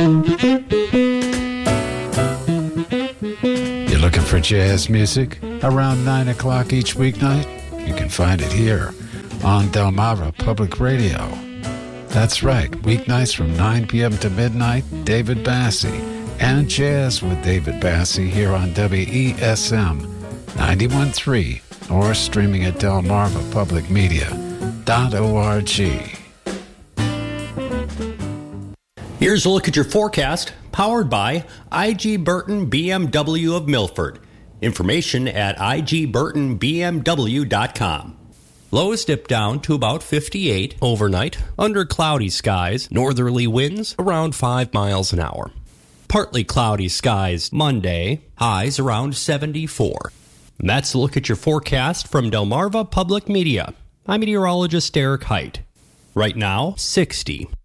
You're looking for jazz music around 9 o'clock each weeknight? You can find it here on Delmarva Public Radio. That's right, weeknights from 9 p.m. to midnight, David Bassie and Jazz with David Bassie here on WESM 91.3 or streaming at delmarvapublicmedia.org. Here's a look at your forecast, powered by I.G. Burton BMW of Milford. Information at igburtonbmw.com. Lows dip down to about 58 overnight, under cloudy skies, northerly winds around 5 miles an hour. Partly cloudy skies Monday, highs around 74. And that's a look at your forecast from Delmarva Public Media. I'm meteorologist Derek Height. Right now, 60.